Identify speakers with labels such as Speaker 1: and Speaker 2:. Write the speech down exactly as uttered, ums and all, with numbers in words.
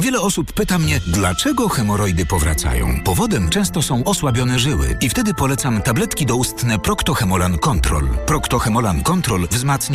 Speaker 1: Wiele osób pyta mnie, dlaczego hemoroidy powracają. Powodem często są osłabione żyły i wtedy polecam tabletki doustne Procto-Hemolan Control. Procto-Hemolan Control wzmacnia